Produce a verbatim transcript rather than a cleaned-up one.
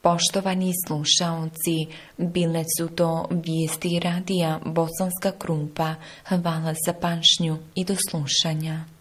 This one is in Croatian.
Poštovani slušaoci, bile su to vijesti radija Bosanska Krumpa. Hvala za pažnju i do slušanja.